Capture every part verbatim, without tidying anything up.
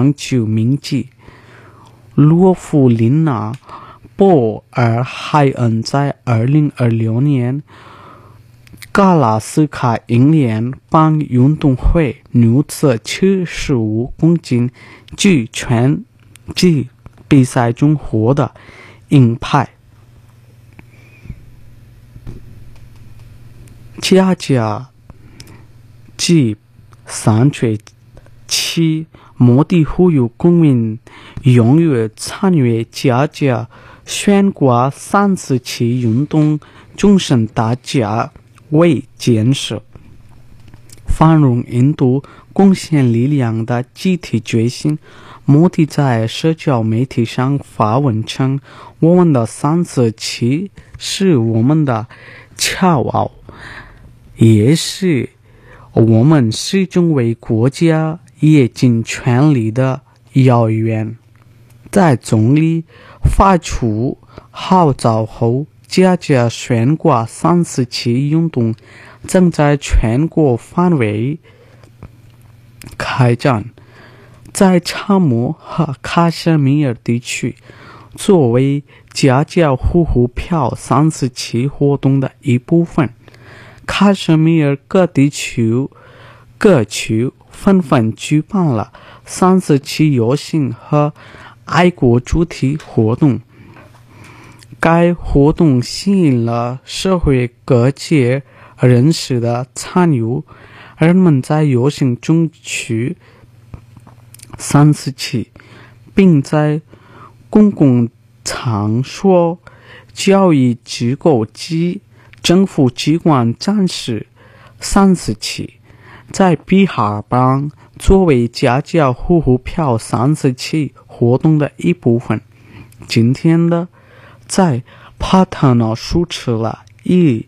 长久铭记。洛夫琳娜·波尔海恩在二零二六年格拉斯卡英联邦运动会女子七十五公斤级拳击比赛中获得银牌。加加即三岁起，摩的呼吁公民踊跃参与加加全国三十期运动，终身大家为建设繁荣印度贡献力量的集体决心。摩的在社交媒体上发文称，我们的三十期是我们的骄傲，也是我们始终为国家也尽全力的遥远。在总理发出号召后，加加全国三十期运动正在全国范围开展。在查谟和喀什米尔地区，作为加加户户票三十期活动的一部分，喀什米尔各地区各区纷纷举办了三十期游行和爱国主题活动。该活动吸引了社会各界人士的参与，人们在游行中取三十期，并在公共场所、教育机构及政府机关展示三十期。在比哈邦，作为加加户户票三十期活动的一部分，今天的在帕特纳主持了一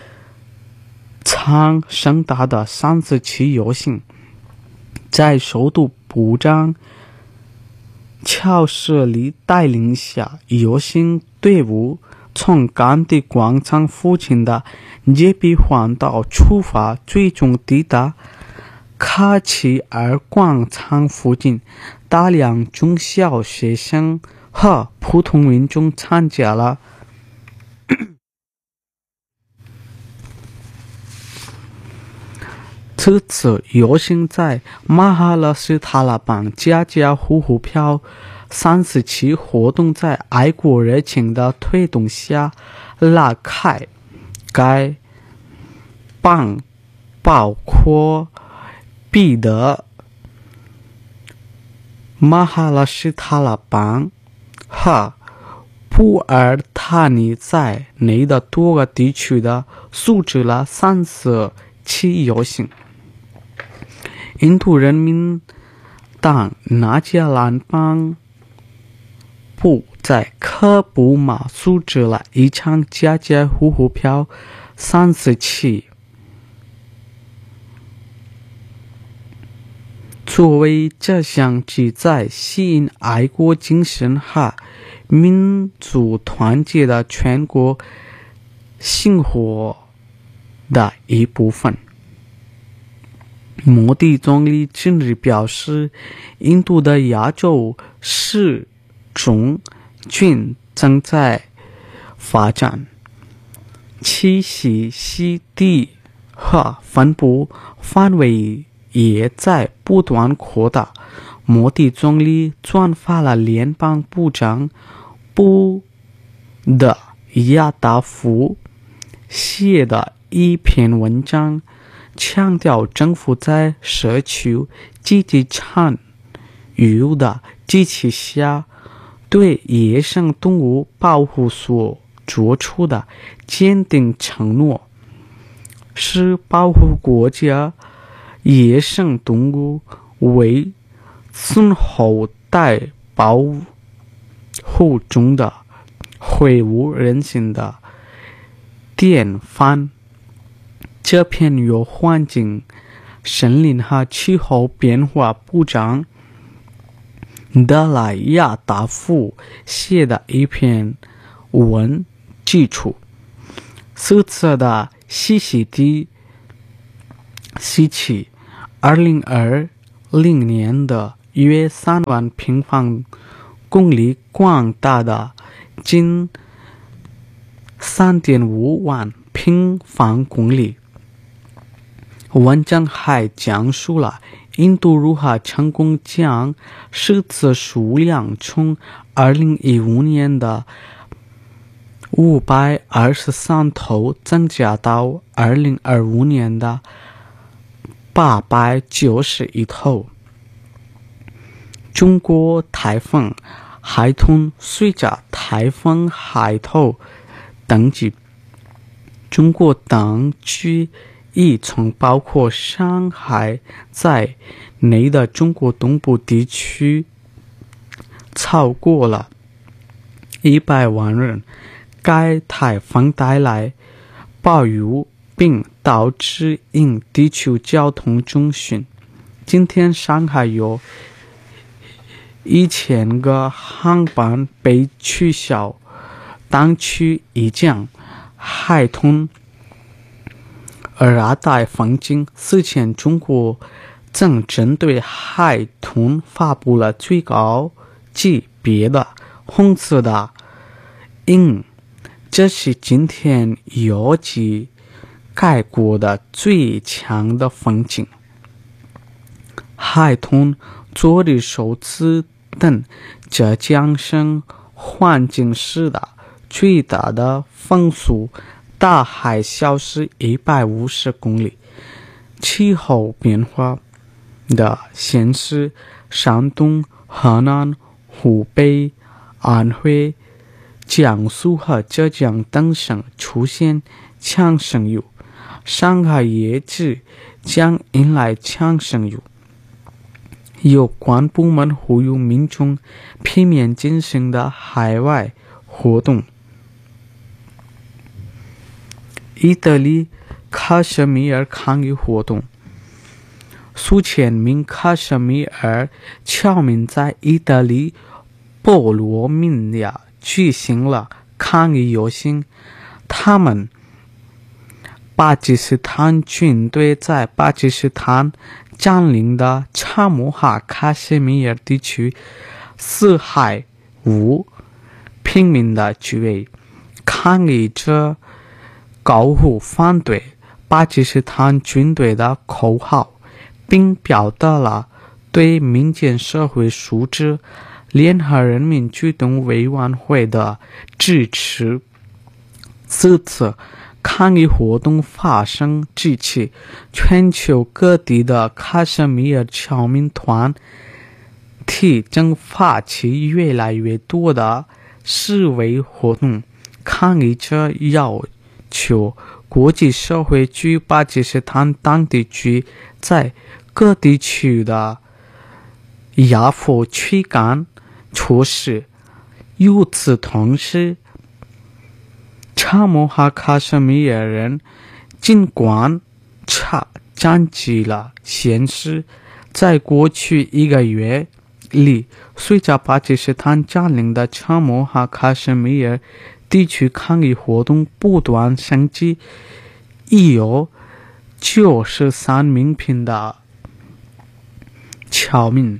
场盛大的三十期游行。在首都部长乔舍里带领下，游行队伍从甘地广场附近的杰比环道出发，最终抵达卡奇尔广场附近。大量中小学生和普通民众参加了这次游行在马哈拉施塔拉邦加加户户票三十期活动在爱国热情的推动下拉开。该邦包括彼得、马哈拉施塔拉邦和普尔塔尼在内的多个地区的组织了三十期游行。印度人民党纳加兰邦部在科布马组织了一场加加户户票三十期。作为这项旨在吸引爱国精神和民族团结的全国生活的一部分，摩的总理近日表示，印度的亚洲时钟群正在发展，其栖息地和分布范围也在不断扩大。摩的总理转发了联邦部长布的亚达夫写的一篇文章，强调政府在社区积极参与的机器下对野生动物保护所做出的坚定承诺，是保护国家野生动物为孙后代保护中的挥舞人心的典范。这篇由环境、森林和气候变化部长德莱亚达夫写的一篇文基础。此次的栖息地吸气二零二零年的约三万平方公里广大的近三点五万平方公里。文章还讲述了印度如何成功将识字数量从二零一五年的五百二十三头增加到二零二五年的八百九十一头。中国台风海豚随着台风海头等级，中国等区已从包括上海在内的中国东部地区超过了一百万人。该台风带来暴雨并导致因地区交通中断。今天上海有一千个航班被取消，当区已将海豚热带风景。此前中国曾针对海豚发布了最高级别的红色的印，这是今天有记该国的最强的风景。海豚昨日首次等浙江省环境市的最大的风速大概小时一百五十公里。气候变化的显示，山东、河南、湖北、安徽、江苏和浙江等省出现强降雨，上海也指将迎来强降雨。有关部门呼吁民众避免进行的海外活动。意大利喀什米尔抗议活动，数千名喀什米尔侨民在意大利波罗米亚举行了抗议游行。他们巴基斯坦军队在巴基斯坦占领的查谟哈喀什米尔地区死害无平民的举位。抗议者高呼反对巴基斯坦军队的口号，并表达了对民间社会组织联合人民举动委员会的支持。此次抗议活动发生之际，全球各地的喀什米尔侨民团体正发起越来越多的示威活动。抗议者要求国际社会对巴基斯坦当地区在各地区的压迫驱赶措施。与此同时，查谟哈喀什米尔人尽管察战绩了显示，在过去一个月里，随着巴基斯坦占领的查谟哈喀什米尔地区抗议活动不断升级，已有九十三名平的侨民。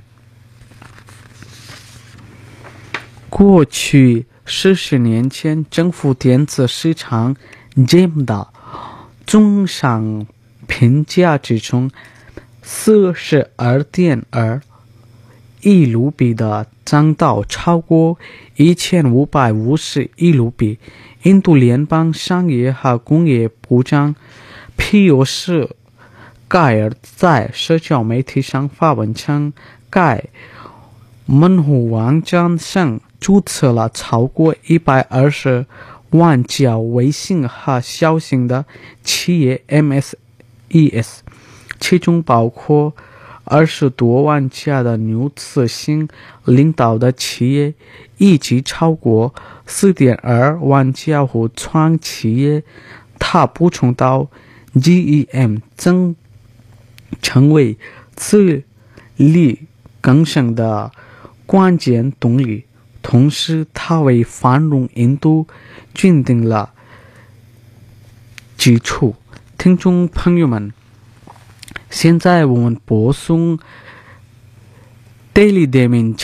过去四十年前，政府电子市场 J I M 的总商品价值从四十二点二亿卢比的涨到超过一千五百五十亿卢比。印度联邦商业和工业部长皮尤什盖尔在社交媒体上发文称，该门户网站上注册了超过一百二十万家微型和小型的企业 M S E S， 其中包括二十多万家的纽次新领导的企业，以及超过 四点二万家互创企业。他补充到 ，G E M 正成为此力更生的关键动力，同时它为繁荣印度奠定了基础。听众朋友们，现在我们播送 Daily Demin